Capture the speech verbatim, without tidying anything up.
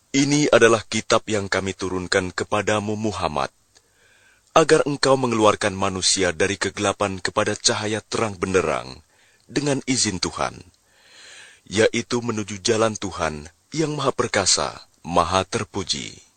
Ini adalah kitab yang kami turunkan kepadamu Muhammad, agar engkau mengeluarkan manusia dari kegelapan kepada cahaya terang benderang dengan izin Tuhan, yaitu menuju jalan Tuhan yang Maha Perkasa, Maha Terpuji.